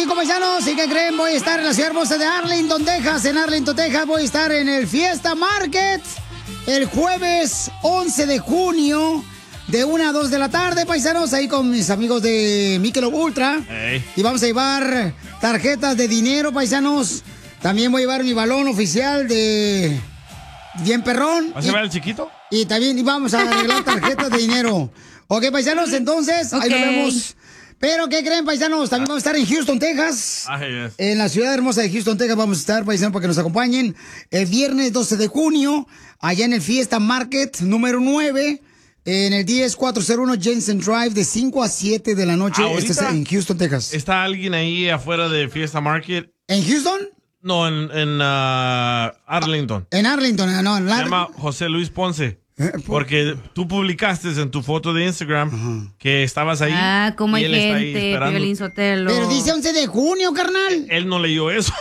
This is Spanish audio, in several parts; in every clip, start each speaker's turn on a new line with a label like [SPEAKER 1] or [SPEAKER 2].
[SPEAKER 1] México, paisanos. ¿Y qué creen? Voy a estar en la ciudad hermosa de Arlington, Texas. En Arlington, Texas voy a estar en el Fiesta Market el jueves 11 de junio de 1 a 2 de la tarde, paisanos, ahí con mis amigos de Michelob Ultra.
[SPEAKER 2] Hey.
[SPEAKER 1] Y vamos a llevar tarjetas de dinero, paisanos. También voy a llevar mi balón oficial de Bien Perrón.
[SPEAKER 2] ¿Vas a llevar el chiquito?
[SPEAKER 1] Y también vamos a arreglar tarjetas de dinero. Ok, paisanos, entonces, ahí nos vemos. Pero, ¿qué creen, paisanos? También vamos a estar en Houston, Texas.
[SPEAKER 2] Yes.
[SPEAKER 1] En la ciudad hermosa de Houston, Texas vamos a estar, paisanos, para que nos acompañen. El viernes 12 de junio, allá en el Fiesta Market número 9, en el 10401 Jensen Drive, de 5 a 7 de la noche. Este es en Houston, Texas.
[SPEAKER 2] ¿Está alguien ahí afuera de Fiesta Market?
[SPEAKER 1] ¿En Houston?
[SPEAKER 2] No, en Arlington.
[SPEAKER 1] En Arlington, no.
[SPEAKER 2] Se llama José Luis Ponce. Porque tú publicaste en tu foto de Instagram que estabas ahí.
[SPEAKER 3] Ah, como hay
[SPEAKER 2] y él está ahí
[SPEAKER 3] gente,
[SPEAKER 2] esperando.
[SPEAKER 3] Piolín Sotelo.
[SPEAKER 1] Pero dice 11 de junio, carnal.
[SPEAKER 2] Él no leyó eso.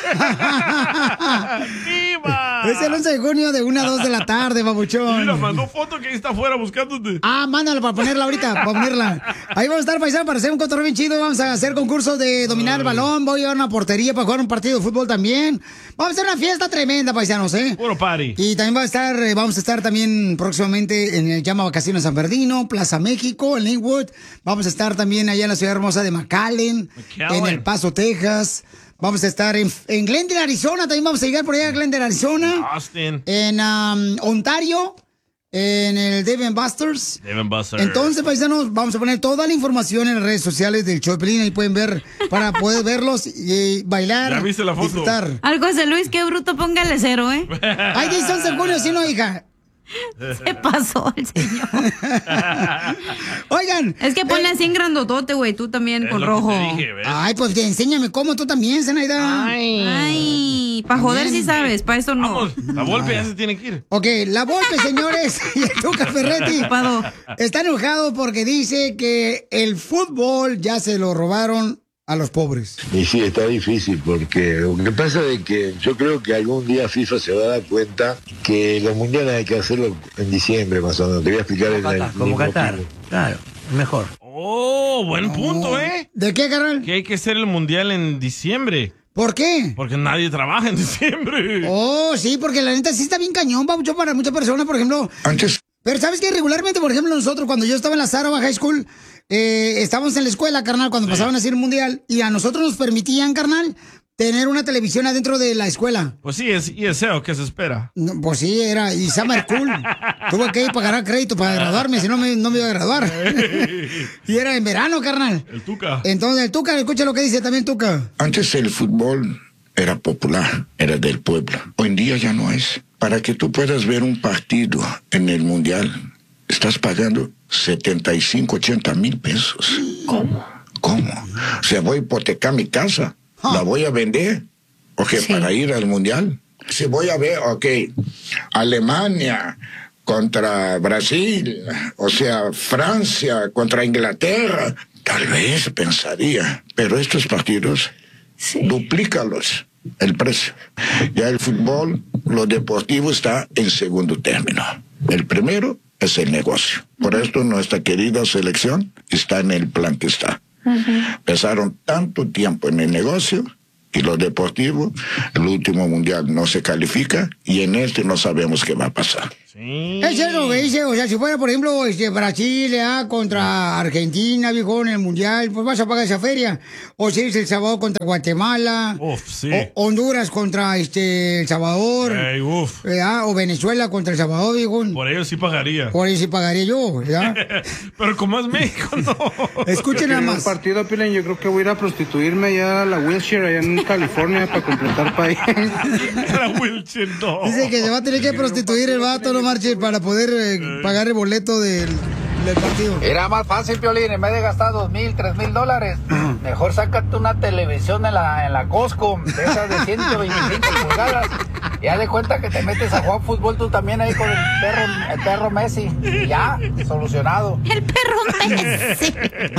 [SPEAKER 2] ¡Viva!
[SPEAKER 1] Es el 11 de junio de 1 a 2 de la tarde, babuchón.
[SPEAKER 2] Mira, mandó foto que ahí está afuera buscándote.
[SPEAKER 1] Mándala para ponerla ahorita, para ponerla. Ahí vamos a estar, paisano, para hacer un cotorreo bien chido. Vamos a hacer concursos de dominar el balón. Voy a llevar una portería para jugar un partido de fútbol también. Vamos a hacer una fiesta tremenda, paisanos, ¿eh?
[SPEAKER 2] Puro party.
[SPEAKER 1] Y también vamos a estar también próximamente en el Llama Vacaciones San Bernardino, Plaza México, en Linwood. Vamos a estar también allá en la ciudad hermosa de McAllen, en El Paso, Texas. Vamos a estar en Glendale, Arizona. También vamos a llegar por allá a Glendale, Arizona.
[SPEAKER 2] Austin.
[SPEAKER 1] En Ontario, en el Dave & Buster's. Entonces, paisanos, vamos a poner toda la información en las redes sociales del show de Pelín. Ahí pueden ver, para poder verlos y bailar.
[SPEAKER 2] ¿Ya viste la foto?
[SPEAKER 1] Disfrutar.
[SPEAKER 3] Algo José Luis, qué bruto, póngale 0, ¿eh?
[SPEAKER 1] Ay, dice 11 de junio, sí, no, hija.
[SPEAKER 3] Se pasó el señor.
[SPEAKER 1] Oigan.
[SPEAKER 3] Es que ponle así en grandotote, güey, tú también con rojo.
[SPEAKER 1] Ay, pues enséñame cómo tú también, Zenaida.
[SPEAKER 3] Ay, para joder si sabes, para eso no.
[SPEAKER 2] Vamos, la Volpe ya se tiene que ir.
[SPEAKER 1] Ok, la Volpe, señores, y el Tuca Ferretti está enojado porque dice que el fútbol ya se lo robaron a los pobres.
[SPEAKER 4] Y sí, está difícil porque lo que pasa es que yo creo que algún día FIFA se va a dar cuenta que los mundiales hay que hacerlo en diciembre más o menos. Te voy a explicar
[SPEAKER 5] Como Qatar, claro, mejor.
[SPEAKER 2] Oh, buen punto, ¿eh?
[SPEAKER 1] ¿De qué, carnal?
[SPEAKER 2] Que hay que hacer el mundial en diciembre.
[SPEAKER 1] ¿Por qué?
[SPEAKER 2] Porque nadie trabaja en diciembre.
[SPEAKER 1] Oh, sí, porque la neta sí está bien cañón, babucho, para muchas personas, por ejemplo.
[SPEAKER 4] Antes.
[SPEAKER 1] Pero ¿sabes qué? Regularmente, por ejemplo, nosotros, cuando yo estaba en la Sarova High School, estábamos en la escuela, carnal, cuando pasaban a hacer el mundial, y a nosotros nos permitían, carnal, tener una televisión adentro de la escuela.
[SPEAKER 2] Pues sí, es ESL, ¿qué se espera?
[SPEAKER 1] No, pues sí, era, y Summer School. Tuve que ir para ganar crédito para graduarme, si no me iba a graduar. Y era en verano, carnal.
[SPEAKER 2] El Tuca.
[SPEAKER 1] Entonces, el Tuca, escucha lo que dice también Tuca.
[SPEAKER 4] Antes el fútbol era popular, era del pueblo. Hoy en día ya no es. Para que tú puedas ver un partido en el mundial, estás pagando 75, 80 mil pesos.
[SPEAKER 5] ¿Cómo?
[SPEAKER 4] O sea, voy a hipotecar mi casa, la voy a vender, para ir al mundial. Si voy a ver, Alemania contra Brasil, o sea, Francia contra Inglaterra, tal vez pensaría, pero estos partidos, duplícalos el precio. Ya el fútbol, lo deportivo está en segundo término. El primero es el negocio. Por esto nuestra querida selección está en el plan que está. Pasaron tanto tiempo en el negocio y lo deportivo, el último mundial no se califica y en este no sabemos qué va a pasar.
[SPEAKER 1] Es eso que dice, o sea, si fuera, por ejemplo, Brasil contra Argentina, viejo, en el mundial, pues vas a pagar esa feria. O si es El Salvador contra Guatemala.
[SPEAKER 2] Sí.
[SPEAKER 1] O Honduras contra El Salvador. O Venezuela contra El Salvador, viejo.
[SPEAKER 2] Por ello sí pagaría.
[SPEAKER 1] Por ello sí pagaría yo, ¿verdad?
[SPEAKER 2] Pero como es México, no.
[SPEAKER 1] Escuchen nada más.
[SPEAKER 6] Partido, Piolín, yo creo que voy a ir a prostituirme allá a la Wilshire, allá en California, para completar país.
[SPEAKER 2] La Wilshire, no.
[SPEAKER 1] Dice que se va a tener que prostituir el vato, no marche, para poder pagar el boleto del partido.
[SPEAKER 7] Era más fácil, Piolín, en vez de gastar $2,000, $3,000, mejor sácate una televisión en la Costco, de esas de 125 pulgadas, y haz de cuenta que te metes a jugar fútbol tú también ahí con el perro Messi, y ya, solucionado.
[SPEAKER 3] El perro Messi.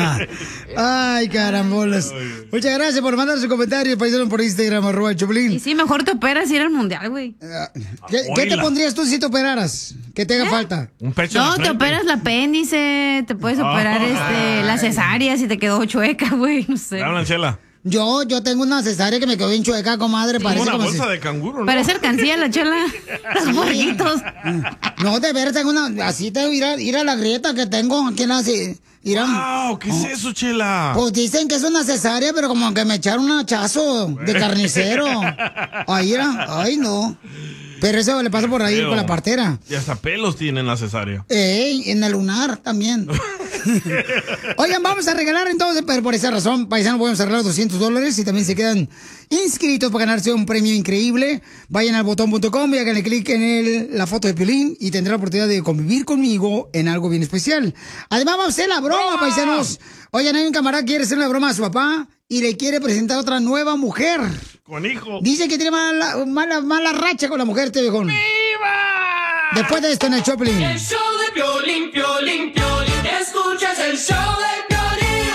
[SPEAKER 1] Ay, carambolas. Muchas gracias por mandar su comentario, paisano, por Instagram, @el_choplin.
[SPEAKER 3] Y sí, mejor te operas y ir al mundial, güey.
[SPEAKER 1] ¿Qué te pondrías tú si te operaras? ¿Qué te haga falta?
[SPEAKER 2] Un pecho.
[SPEAKER 3] No, te operas el apéndice, te puedes operar la cesárea si te quedó chueca, güey, no sé.
[SPEAKER 2] Hablan, Chela.
[SPEAKER 1] Yo tengo una cesárea que me quedó bien chueca, comadre. Parece
[SPEAKER 2] una
[SPEAKER 1] como
[SPEAKER 2] bolsa de canguro, ¿no?
[SPEAKER 3] Parece alcancía la chela. Los borritos.
[SPEAKER 1] No, de veras tengo una... Así tengo, ir a la grieta que tengo aquí en la...
[SPEAKER 2] Wow, ¿qué es eso, Chela?
[SPEAKER 1] Pues dicen que es una cesárea, pero como que me echaron un hachazo de carnicero. Ahí era, ay no. Pero eso le pasa por ahí con la partera.
[SPEAKER 2] Y hasta pelos tienen la cesárea.
[SPEAKER 1] En el lunar también. Oigan, vamos a regalar entonces, pero por esa razón, paisanos, podemos arreglar $200 y también se quedan inscritos para ganarse un premio increíble. Vayan al botón.com y háganle clic en la foto de Piolín y tendrán la oportunidad de convivir conmigo en algo bien especial. Además, vamos a hacer la broma, paisanos. Oigan, hay un camarada que quiere hacer una broma a su papá y le quiere presentar a otra nueva mujer.
[SPEAKER 2] Con hijo.
[SPEAKER 1] Dice que tiene mala racha con la mujer, este viejón.
[SPEAKER 2] ¡Viva!
[SPEAKER 1] Después de esto en el Choplin.
[SPEAKER 8] El show de Piolín, Piolín, Piolín. Escuchas el show de Piolín.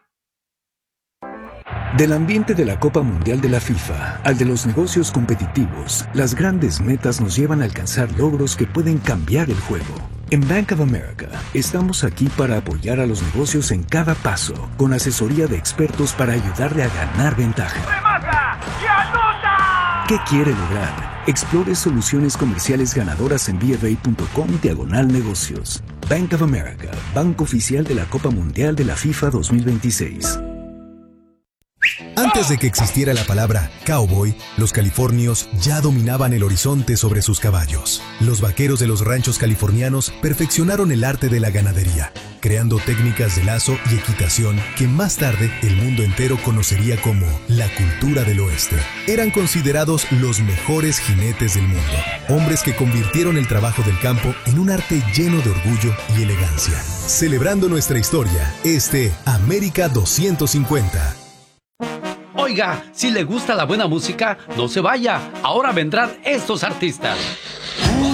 [SPEAKER 9] Del ambiente de la Copa Mundial de la FIFA al de los negocios competitivos, las grandes metas nos llevan a alcanzar logros que pueden cambiar el juego. En Bank of America estamos aquí para apoyar a los negocios en cada paso, con asesoría de expertos para ayudarle a ganar ventaja.
[SPEAKER 8] ¡Remata y anota!
[SPEAKER 9] ¿Qué quiere lograr? Explore soluciones comerciales ganadoras en bfa.com/negocios. Bank of America, banco oficial de la Copa Mundial de la FIFA 2026.
[SPEAKER 10] Antes de que existiera la palabra cowboy, los californios ya dominaban el horizonte sobre sus caballos. Los vaqueros de los ranchos californianos perfeccionaron el arte de la ganadería, creando técnicas de lazo y equitación que más tarde el mundo entero conocería como la cultura del oeste. Eran considerados los mejores jinetes del mundo, hombres que convirtieron el trabajo del campo en un arte lleno de orgullo y elegancia. Celebrando nuestra historia, América 250.
[SPEAKER 11] Oiga, si le gusta la buena música, no se vaya. Ahora vendrán estos artistas.